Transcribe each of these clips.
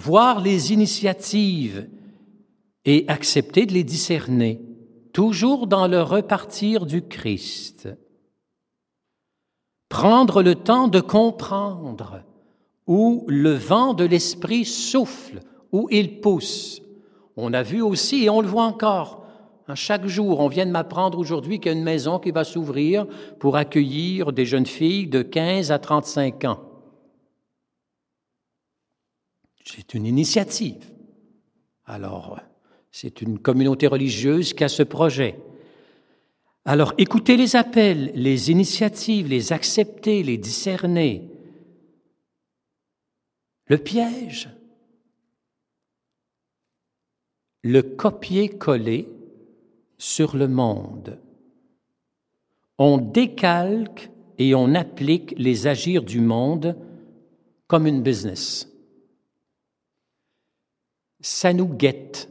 voir les initiatives et accepter de les discerner, toujours dans le repartir du Christ. Prendre le temps de comprendre où le vent de l'esprit souffle, où il pousse. On a vu aussi, et on le voit encore, chaque jour, on vient de m'apprendre aujourd'hui qu'il y a une maison qui va s'ouvrir pour accueillir des jeunes filles de 15 à 35 ans. C'est une initiative. Alors, c'est une communauté religieuse qui a ce projet. Alors, écoutez les appels, les initiatives, les accepter, les discerner. Le piège, le copier-coller sur le monde. On décalque et on applique les agirs du monde comme une business. Ça nous guette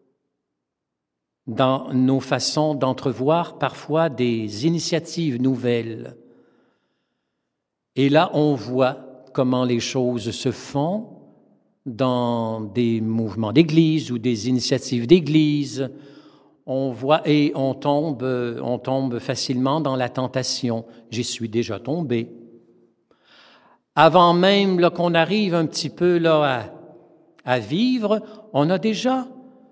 dans nos façons d'entrevoir parfois des initiatives nouvelles. Et là, on voit comment les choses se font dans des mouvements d'église ou des initiatives d'église. On voit et on tombe facilement dans la tentation. J'y suis déjà tombé. Avant même là, qu'on arrive un petit peu là à vivre, on a déjà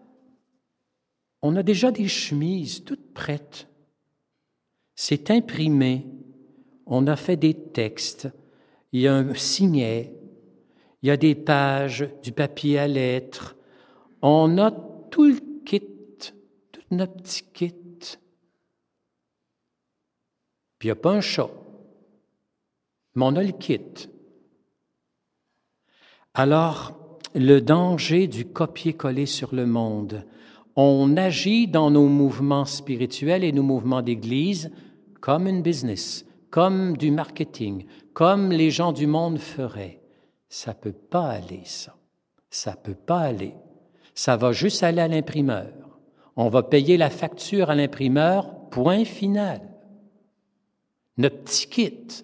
des chemises toutes prêtes. C'est imprimé. On a fait des textes. Il y a un signet. Il y a des pages, du papier à lettres. On a tout le kit, tout notre petit kit. Puis il n'y a pas un chat. Mais on a le kit. Alors, le danger du copier-coller sur le monde. On agit dans nos mouvements spirituels et nos mouvements d'Église comme une business, comme du marketing, comme les gens du monde feraient. Ça ne peut pas aller, ça. Ça ne peut pas aller. Ça va juste aller à l'imprimeur. On va payer la facture à l'imprimeur, point final. Notre petit kit.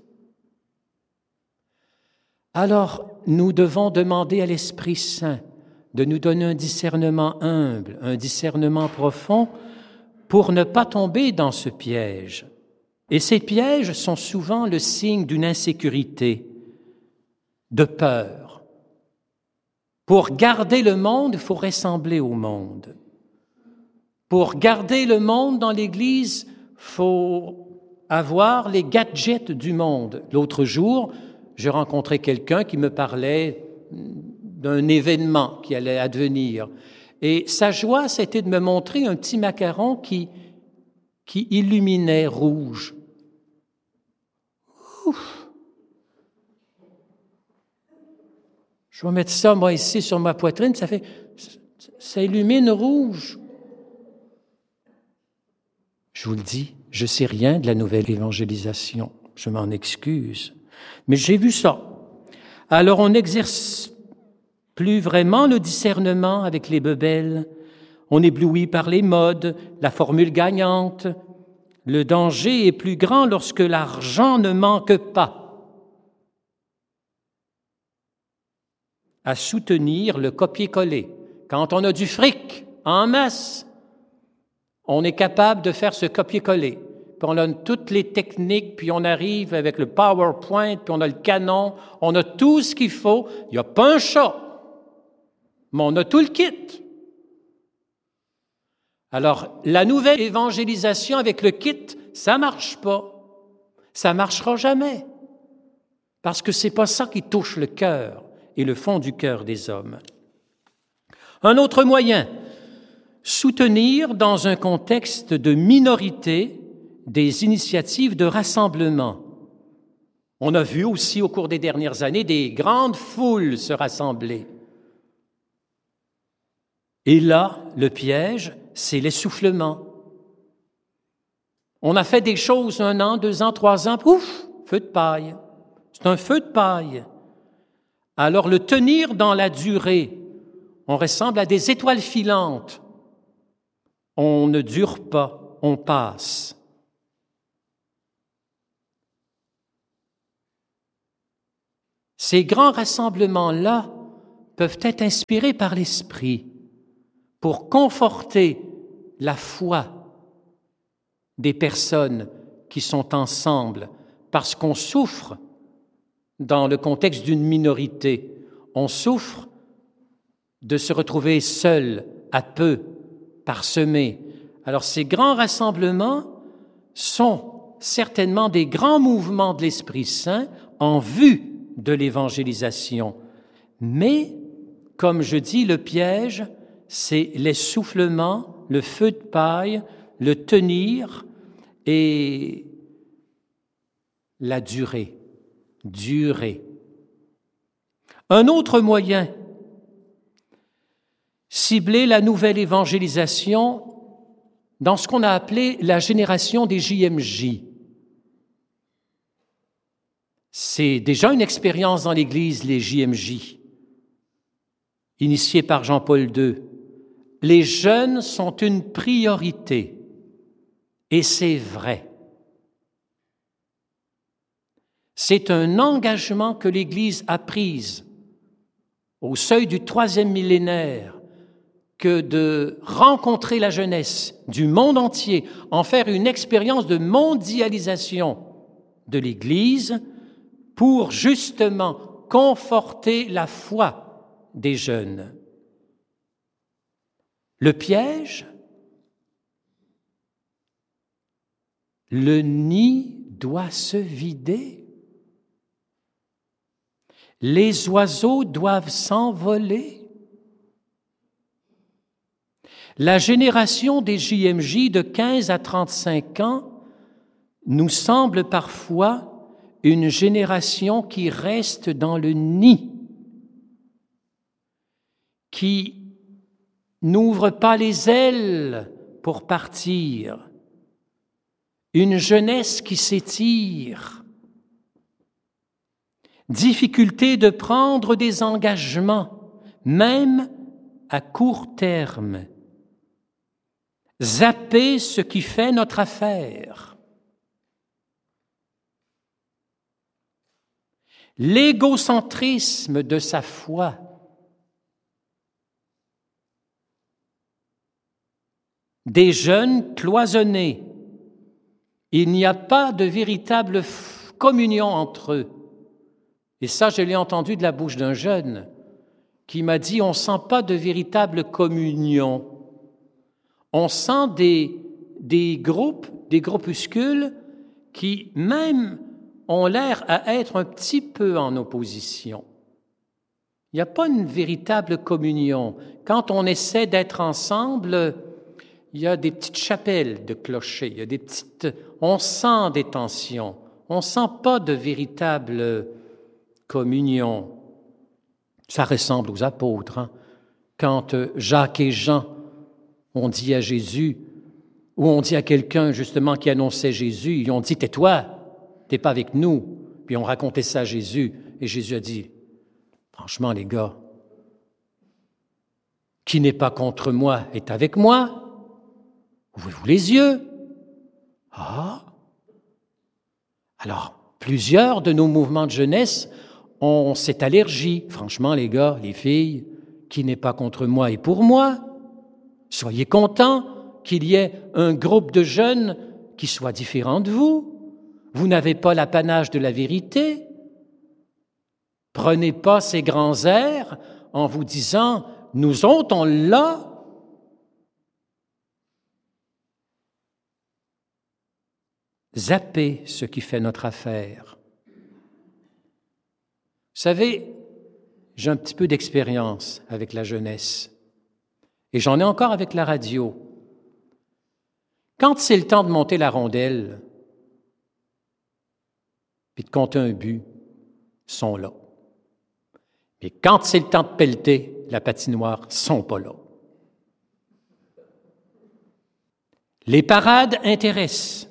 Alors, nous devons demander à l'Esprit Saint de nous donner un discernement humble, un discernement profond pour ne pas tomber dans ce piège. Et ces pièges sont souvent le signe d'une insécurité, de peur. Pour garder le monde, il faut ressembler au monde. Pour garder le monde dans l'Église, il faut avoir les gadgets du monde. L'autre jour, j'ai rencontré quelqu'un qui me parlait d'un événement qui allait advenir. Et sa joie, c'était de me montrer un petit macaron qui illuminait rouge. Ouf! Je vais mettre ça, moi, ici, sur ma poitrine, ça illumine rouge. Je vous le dis, je ne sais rien de la nouvelle évangélisation. Je m'en excuse. Mais j'ai vu ça. Alors, on n'exerce plus vraiment le discernement avec les bebelles. On est ébloui par les modes, la formule gagnante. Le danger est plus grand lorsque l'argent ne manque pas à soutenir le copier-coller. Quand on a du fric en masse, on est capable de faire ce copier-coller. Puis on a toutes les techniques, puis on arrive avec le PowerPoint, puis on a le canon, on a tout ce qu'il faut. Il n'y a pas un chat, mais on a tout le kit. Alors, la nouvelle évangélisation avec le kit, ça ne marche pas. Ça ne marchera jamais. Parce que ce n'est pas ça qui touche le cœur et le fond du cœur des hommes. Un autre moyen, soutenir dans un contexte de minorité des initiatives de rassemblement. On a vu aussi au cours des dernières années des grandes foules se rassembler. Et là, le piège, c'est l'essoufflement. On a fait des choses 1 an, 2 ans, 3 ans, pouf, feu de paille. C'est un feu de paille. Alors, le tenir dans la durée, on ressemble à des étoiles filantes. On ne dure pas, on passe. Ces grands rassemblements-là peuvent être inspirés par l'Esprit pour conforter la foi des personnes qui sont ensemble, parce qu'on souffre dans le contexte d'une minorité. On souffre de se retrouver seul, à peu, parsemé. Alors ces grands rassemblements sont certainement des grands mouvements de l'Esprit Saint en vue de l'évangélisation. Mais, comme je dis, le piège, c'est l'essoufflement, le feu de paille, le tenir et la durée. Un autre moyen, cibler la nouvelle évangélisation dans ce qu'on a appelé la génération des JMJ. C'est déjà une expérience dans l'Église, les JMJ, initiée par Jean-Paul II. Les jeunes sont une priorité, et c'est vrai. C'est un engagement que l'Église a pris au seuil du 3e millénaire que de rencontrer la jeunesse du monde entier, en faire une expérience de mondialisation de l'Église pour justement conforter la foi des jeunes. Le piège, le nid doit se vider. Les oiseaux doivent s'envoler. La génération des JMJ de 15 à 35 ans nous semble parfois une génération qui reste dans le nid, qui n'ouvre pas les ailes pour partir, une jeunesse qui s'étire, difficulté de prendre des engagements, même à court terme, zapper ce qui fait notre affaire. L'égocentrisme de sa foi, des jeunes cloisonnés. Il n'y a pas de véritable communion entre eux. Et ça, je l'ai entendu de la bouche d'un jeune qui m'a dit « on ne sent pas de véritable communion ». On sent des groupes, des groupuscules qui même ont l'air à être un petit peu en opposition. Il n'y a pas une véritable communion. Quand on essaie d'être ensemble, il y a des petites chapelles de clochers, il y a on sent des tensions, on ne sent pas de véritable communion. Ça ressemble aux apôtres. Hein? Quand Jacques et Jean ont dit à Jésus, ou ont dit à quelqu'un justement qui annonçait Jésus, ils ont dit « Tais-toi, t'es pas avec nous ». Puis on racontait ça à Jésus, et Jésus a dit « Franchement, les gars, qui n'est pas contre moi est avec moi. Ouvrez-vous les yeux. » Ah! Alors, plusieurs de nos mouvements de jeunesse ont cette allergie. Franchement, les gars, les filles, qui n'est pas contre moi et pour moi. Soyez contents qu'il y ait un groupe de jeunes qui soit différent de vous. Vous n'avez pas l'apanage de la vérité. Prenez pas ces grands airs en vous disant « nous autres, on l'a ». Zappez ce qui fait notre affaire. Vous savez, j'ai un petit peu d'expérience avec la jeunesse et j'en ai encore avec la radio. Quand c'est le temps de monter la rondelle puis de compter un but, ils sont là. Mais quand c'est le temps de pelleter la patinoire, ils ne sont pas là. Les parades intéressent.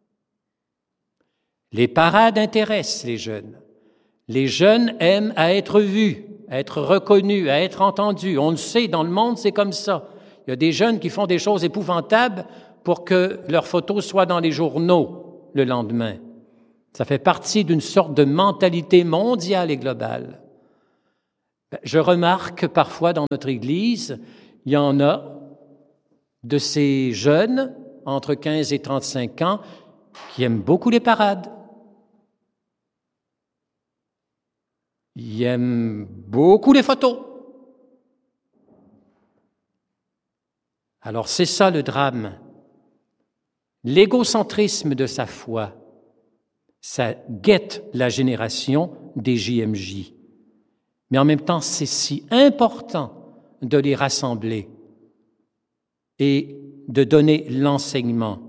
Les parades intéressent les jeunes. Les jeunes aiment à être vus, à être reconnus, à être entendus. On le sait, dans le monde, c'est comme ça. Il y a des jeunes qui font des choses épouvantables pour que leurs photos soient dans les journaux le lendemain. Ça fait partie d'une sorte de mentalité mondiale et globale. Je remarque parfois dans notre Église, il y en a de ces jeunes entre 15 et 35 ans qui aiment beaucoup les parades. Ils aiment beaucoup les photos. Alors c'est ça le drame. L'égocentrisme de sa foi, ça guette la génération des JMJ. Mais en même temps, c'est si important de les rassembler et de donner l'enseignement.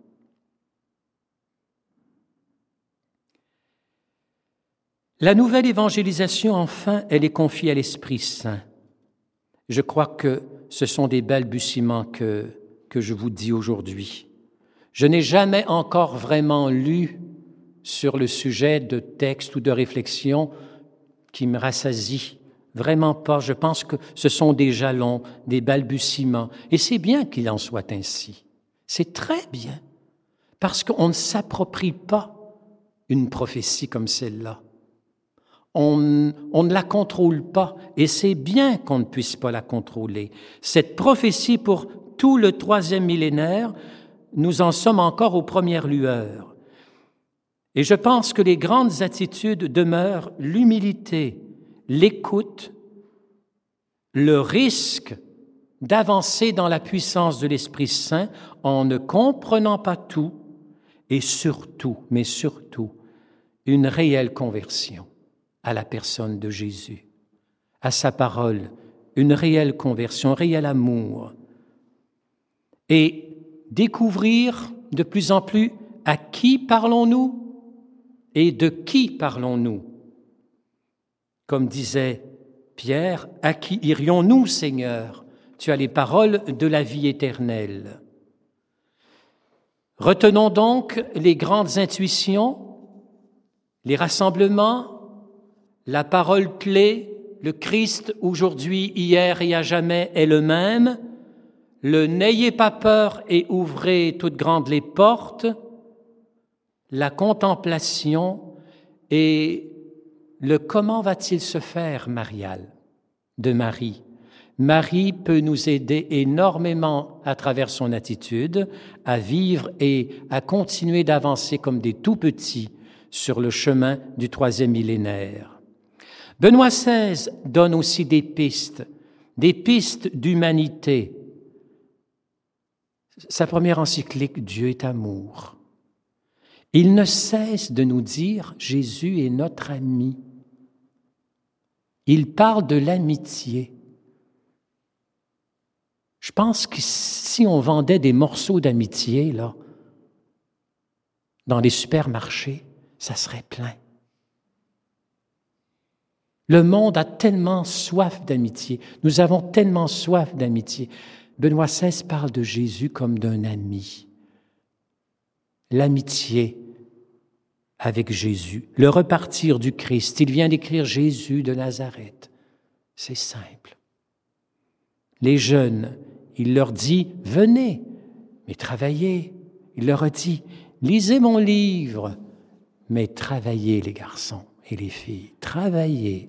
La nouvelle évangélisation, enfin, elle est confiée à l'Esprit Saint. Je crois que ce sont des balbutiements que je vous dis aujourd'hui. Je n'ai jamais encore vraiment lu sur le sujet de texte ou de réflexion qui me rassasie. Vraiment pas. Je pense que ce sont des jalons, des balbutiements. Et c'est bien qu'il en soit ainsi. C'est très bien. Parce qu'on ne s'approprie pas une prophétie comme celle-là. On ne la contrôle pas. Et c'est bien qu'on ne puisse pas la contrôler. Cette prophétie pour tout le 3e millénaire, nous en sommes encore aux premières lueurs. Et je pense que les grandes attitudes demeurent l'humilité, l'écoute, le risque d'avancer dans la puissance de l'Esprit Saint en ne comprenant pas tout et surtout, mais surtout, une réelle conversion à la personne de Jésus, à sa parole, une réelle conversion, un réel amour. Et découvrir de plus en plus à qui parlons-nous et de qui parlons-nous. Comme disait Pierre, à qui irions-nous, Seigneur? Tu as les paroles de la vie éternelle. Retenons donc les grandes intuitions, les rassemblements, la parole clé, le Christ aujourd'hui, hier et à jamais est le même. Le n'ayez pas peur et ouvrez toutes grandes les portes, la contemplation et le comment va-t-il se faire, Marial, de Marie. Marie peut nous aider énormément à travers son attitude à vivre et à continuer d'avancer comme des tout-petits sur le chemin du 3e millénaire. Benoît XVI donne aussi des pistes d'humanité. Sa première encyclique, Dieu est amour. Il ne cesse de nous dire, Jésus est notre ami. Il parle de l'amitié. Je pense que si on vendait des morceaux d'amitié, là, dans les supermarchés, ça serait plein. Le monde a tellement soif d'amitié. Nous avons tellement soif d'amitié. Benoît XVI parle de Jésus comme d'un ami. L'amitié avec Jésus, le repartir du Christ. Il vient d'écrire Jésus de Nazareth. C'est simple. Les jeunes, il leur dit, venez, mais travaillez. Il leur a dit, lisez mon livre, mais travaillez les garçons et les filles. Travaillez.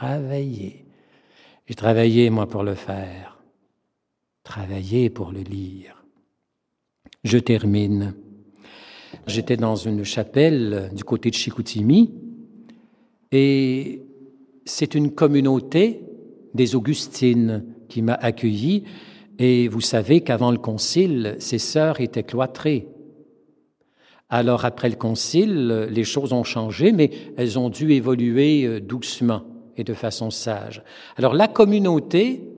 J'ai travaillé, moi, pour le faire. Travaillez pour le lire. Je termine. J'étais dans une chapelle du côté de Chicoutimi et c'est une communauté des Augustines qui m'a accueilli. Et vous savez qu'avant le concile, ces sœurs étaient cloîtrées. Alors, après le concile, les choses ont changé, mais elles ont dû évoluer doucement et de façon sage. Alors, la communauté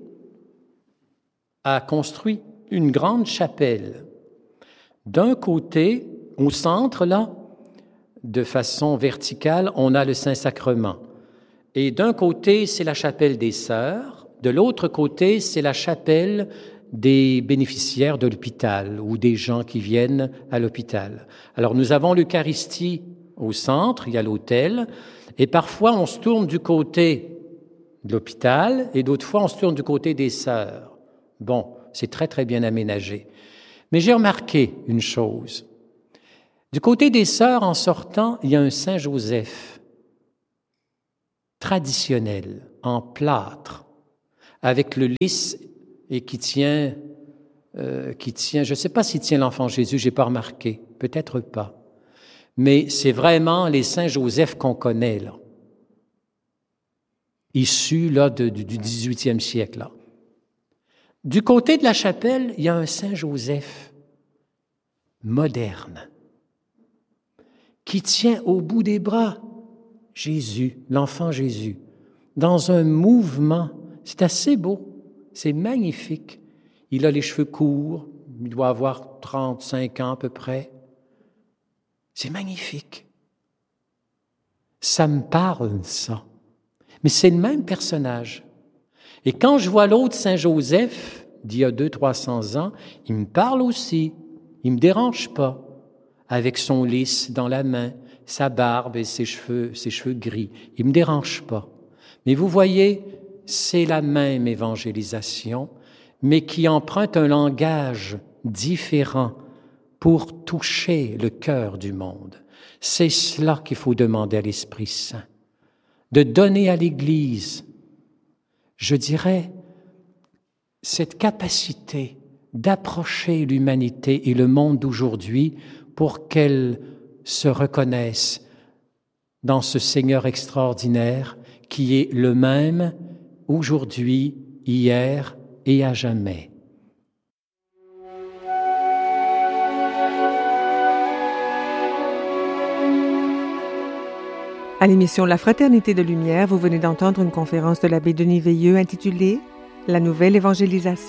a construit une grande chapelle. D'un côté, au centre, là, de façon verticale, on a le Saint-Sacrement. Et d'un côté, c'est la chapelle des sœurs. De l'autre côté, c'est la chapelle des bénéficiaires de l'hôpital ou des gens qui viennent à l'hôpital. Alors, nous avons l'Eucharistie au centre, il y a l'autel, et parfois on se tourne du côté de l'hôpital et d'autres fois on se tourne du côté des sœurs. Bon, c'est très, très bien aménagé. Mais j'ai remarqué une chose. Du côté des sœurs, en sortant, il y a un Saint-Joseph traditionnel. en plâtre, avec le lys et qui tient, je ne sais pas s'il tient l'enfant Jésus, je n'ai pas remarqué, peut-être pas. Mais c'est vraiment les saints Joseph qu'on connaît, là. Issus là, du 18e siècle. Là. Du côté de la chapelle, il y a un saint Joseph moderne qui tient au bout des bras Jésus, l'enfant Jésus, dans un mouvement. C'est assez beau, c'est magnifique. Il a les cheveux courts, il doit avoir 35 ans à peu près. C'est magnifique. Ça me parle, ça. Mais c'est le même personnage. Et quand je vois l'autre Saint Joseph, d'il y a 200-300 ans, il me parle aussi. Il ne me dérange pas. Avec son lys dans la main, sa barbe et ses cheveux gris. Il ne me dérange pas. Mais vous voyez, c'est la même évangélisation, mais qui emprunte un langage différent pour toucher le cœur du monde. C'est cela qu'il faut demander à l'Esprit Saint, de donner à l'Église, je dirais, cette capacité d'approcher l'humanité et le monde d'aujourd'hui pour qu'elle se reconnaisse dans ce Seigneur extraordinaire qui est le même aujourd'hui, hier et à jamais. À l'émission La Fraternité de Lumière, vous venez d'entendre une conférence de l'abbé Denis Veilleux intitulée « La nouvelle évangélisation ».